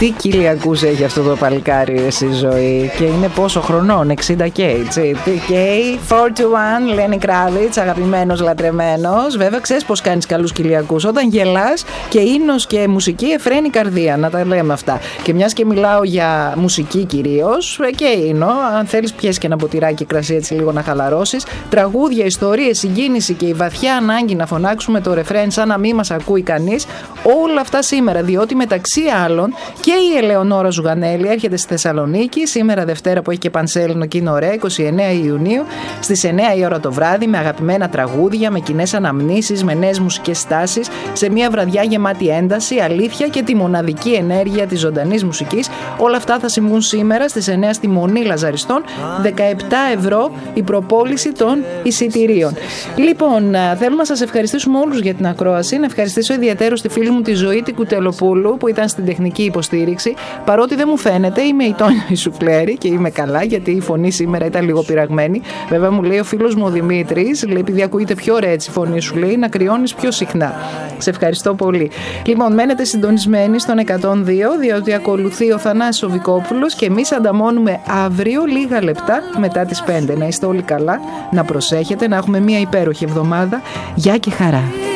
Τι κοιλιακούς έχει αυτό το παλικάρι εσύ ζωή. Και είναι πόσο χρονών, 60K, έτσι. K, 4-1, Lenny Kravitz, αγαπημένος, λατρεμένος. Βέβαια, ξέρεις πως κάνεις καλούς κοιλιακούς. Όταν γελάς και ύμνος και μουσική εφραίνει η καρδία, να τα λέμε αυτά. Και μιας και μιλάω για μουσική κυρίως, και ύμνο, αν θέλεις πιες και ένα ποτηράκι κρασί έτσι λίγο να χαλαρώσεις. Τραγούδια, ιστορίες, συγκίνηση και η βαθιά ανάγκη να φωνάξουμε το ρεφρέν σαν να μην μας ακούει κανείς. Όλα αυτά σήμερα, διότι μεταξύ άλλων και η Ελεονόρα Ζουγανέλη έρχεται στη Θεσσαλονίκη σήμερα Δευτέρα που έχει και πανσέλινο και είναι ωραία, 29 Ιουνίου στις 9 η ώρα το βράδυ, με αγαπημένα τραγούδια, με κοινές αναμνήσεις, με νέες μουσικές στάσεις, σε μια βραδιά γεμάτη ένταση, αλήθεια και τη μοναδική ενέργεια της ζωντανής μουσικής. Όλα αυτά θα συμβούν σήμερα στις 9 στη Μονή Λαζαριστών, 17€ η προπόληση των εισιτηρίων. Λοιπόν, θέλω να σας ευχαριστήσουμε όλους για την ακρόαση, να ευχαριστήσω ιδιαίτερα τη φίλη μου τη Ζωή την Κουτελοπούλου που ήταν στην τεχνική υποστήριξη. Παρότι δεν μου φαίνεται, είμαι η Τόνια η Σουφλέρη και είμαι καλά, γιατί η φωνή σήμερα ήταν λίγο πειραγμένη. Βέβαια, μου λέει ο φίλος μου ο Δημήτρης, λέει, επειδή ακούγεται πιο ωραία έτσι η φωνή σου, λέει, να κρυώνεις πιο συχνά. Σε ευχαριστώ πολύ. Λοιπόν, μένετε συντονισμένοι στον 102, διότι ακολουθεί ο Θανάσης ο Βικόπουλος και εμείς ανταμώνουμε αύριο λίγα λεπτά μετά τις 5. Να είστε όλοι καλά, να προσέχετε, να έχουμε μια υπέροχη εβδομάδα. Γεια και χαρά.